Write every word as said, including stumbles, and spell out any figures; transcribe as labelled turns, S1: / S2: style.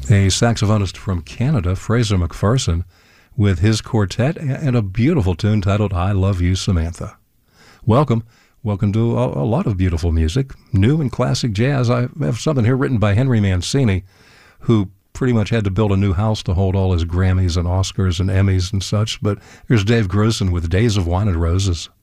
S1: a saxophonist from Canada, Fraser McPherson, with his quartet and a beautiful tune titled I Love You, Samantha. Welcome. Welcome to a, a lot of beautiful music, new and classic jazz. I have something here written by Henry Mancini, who pretty much had to build a new house to hold all his Grammys and Oscars and Emmys and such. But here's Dave Grusin with Days of Wine and Roses.